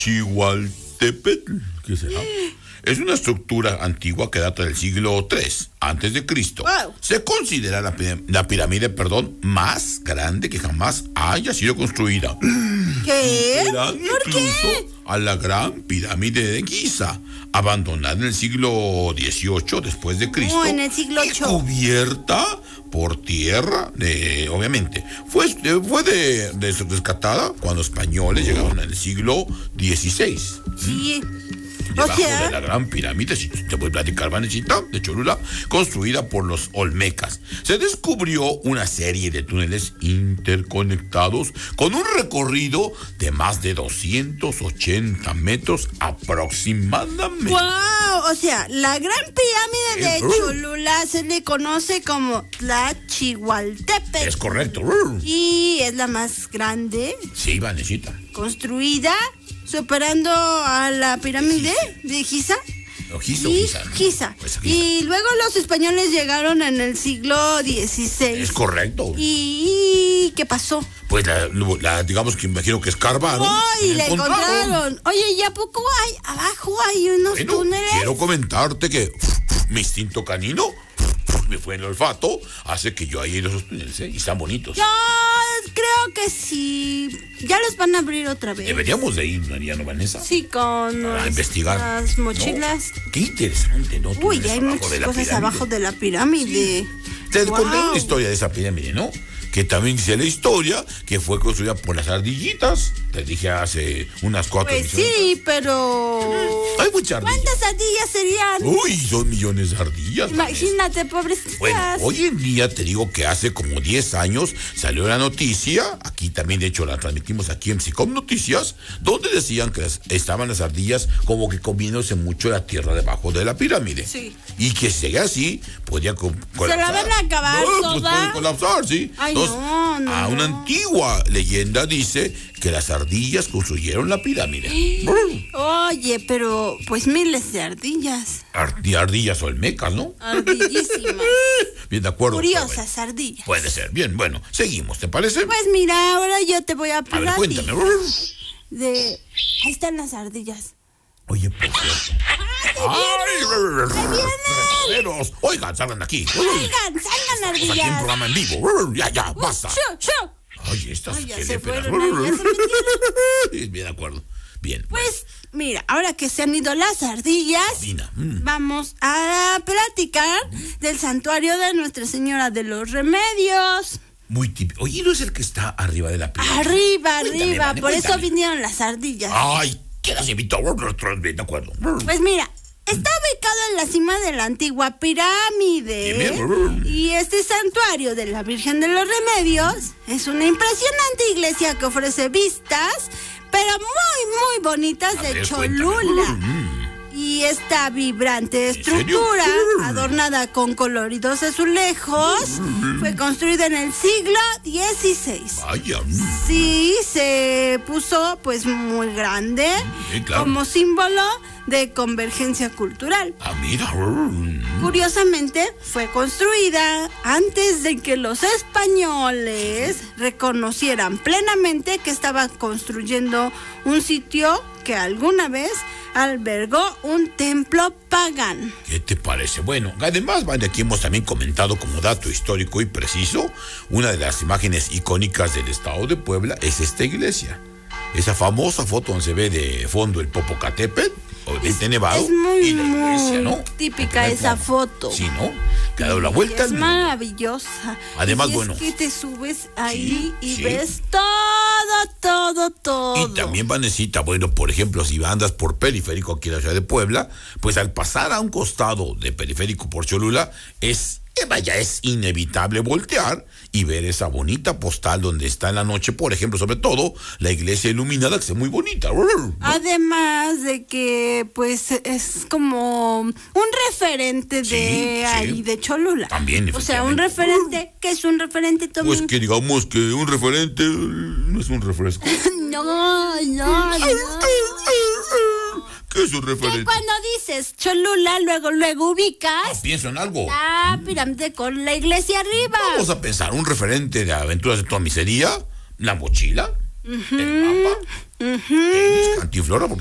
Chihualtepetl, ¿qué será? Es una estructura antigua que data del siglo III antes de Cristo. Wow. Se considera la pirámide, más grande que jamás haya sido construida. ¿Qué? Superando ¿Por incluso qué? a la gran pirámide de Giza, abandonada en el siglo XVIII después de Cristo. No, en el siglo y VIII. cubierta por tierra, obviamente. Fue rescatada cuando españoles llegaron en el siglo XVI. Sí. Debajo O sea, de la gran pirámide, si te voy a platicar, Vanesita, de Cholula, construida por los olmecas. Se descubrió una serie de túneles interconectados con un recorrido de más de 280 metros aproximadamente. wow, o sea, la gran pirámide de Cholula se le conoce como Tlachihualtepec. Es correcto. Y es la más grande Sí, Vanesita. construida, superando a la pirámide de Giza. Giza. Giza. Pues, Giza. Y luego los españoles llegaron en el siglo XVI. Es correcto. ¿Y qué pasó? Pues digamos que imagino que escarbaron. ¡Ay, la encontraron! Oye, ¿y a poco abajo hay unos Bueno, túneles? quiero comentarte que mi instinto canino me fue en el olfato, hace que yo haya ido a esos túneles, y están bonitos. Yo creo que sí. Ya los van a abrir otra vez. Deberíamos de ir, Mariano, Vanessa. Sí, con A investigar. las mochilas. No, qué interesante, ¿no? Uy, Túneles hay abajo muchas de la cosas pirámide. abajo de la pirámide. Te Wow. conté una historia de esa pirámide, ¿no? Que también dice la historia que fue construida por las ardillitas. Te dije hace unas 4 Pues sí, pero... Hay muchas ardillas. ¿Cuántas ardillas serían? Uy, son millones de ardillas. Vanessa. Imagínate, pobrecitas. Bueno, hoy en día te digo que hace como 10 años salió la noticia, aquí también de hecho la transmitimos aquí en Psicom Noticias, donde decían que estaban las ardillas como que comiéndose mucho la tierra debajo de la pirámide. Sí. Y que si sigue así, podría colapsar. Se la van a acabar Pues toda. puede colapsar, sí. Ay, Entonces, no. a una antigua leyenda dice que las ardillas construyeron la pirámide. Oye, pero pues miles de ardillas. Ardillas olmecas, ¿no? Ardillísimas. Bien, de acuerdo. Curiosas ardillas. Puede ser. Bien, bueno, seguimos, ¿te parece? Pues mira, ahora yo te voy a A ver, platicar cuéntame. Ahí están las ardillas. Oye, por cierto. ¡Ay! ¡Reporteros! Oigan, salgan de aquí. Salgan Estamos aquí en ardillas. programa en vivo. Ya, basta. Shoo. Oye, estas Ay, ya se teléfonas. fueron, ya se metieron. Bien, de acuerdo. Bien. Pues mira, ahora que se han ido las ardillas, Dina. vamos a platicar del santuario de Nuestra Señora de los Remedios. Muy típico. Oye, ¿no es el que está arriba de la pirámide? Arriba, Cuéntame, Vane, por eso cuéntame. vinieron las ardillas. Ay, ¿quién las invitó? Bien, de acuerdo. Pues mira, está ubicado en la cima de la antigua pirámide. Bien. Y este santuario de la Virgen de los Remedios es una impresionante iglesia que ofrece vistas, pero muy bonitas A de ver, Cholula. cuéntame. Y esta vibrante serio? estructura, adornada con coloridos azulejos, fue construida en el siglo XVI. Vaya. Sí, se puso pues muy grande, Sí, claro. como símbolo de convergencia cultural. Ah, mira. Curiosamente, fue construida antes de que los españoles reconocieran plenamente que estaban construyendo un sitio que alguna vez albergó un templo pagano. ¿Qué te parece? Bueno, además, Vane, aquí hemos también comentado como dato histórico y preciso, una de las imágenes icónicas del estado de Puebla es esta iglesia. Esa famosa foto donde se ve de fondo el Popocatépetl, obviamente nevado, Es muy, y la iglesia, muy ¿no? típica Al primer esa plano. foto. Sí, ¿no? Que ha dado la vuelta Es al mundo. maravillosa. Además, y bueno. es que te subes ahí Sí, y sí. ves todo. Y también, Vanesita, bueno, por ejemplo, si andas por periférico aquí en la ciudad de Puebla, pues al pasar a un costado de periférico por Cholula, es inevitable voltear y ver esa bonita postal donde está en la noche, por ejemplo, sobre todo, la iglesia iluminada, que es muy bonita. Además de que, pues, es como un referente de Sí, ahí, sí. de Cholula. También, O sea, un efectivamente. referente, ¿qué es un referente, Tommy? Pues que digamos que un referente no es un refresco. No. ¿Qué es un Que referente? cuando dices Cholula, luego ubicas Pienso en algo. la pirámide con la iglesia arriba. Vamos a pensar, un referente de aventuras de toda miseria, la mochila. El mapa. Cantinflora,